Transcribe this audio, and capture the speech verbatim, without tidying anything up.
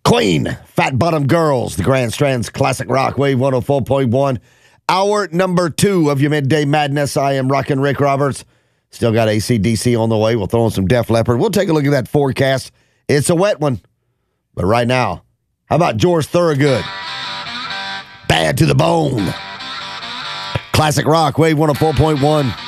Queen, Fat Bottom Girls, the Grand Strands Classic Rock Wave one oh four point one. Hour number two of your Midday Madness. I am Rockin' Rick Roberts. Still got A C D C on the way. We'll throw in some Def Leppard. We'll take a look at that forecast. It's a wet one. But right now, how about George Thorogood? Bad to the bone. Classic Rock Wave one oh four point one.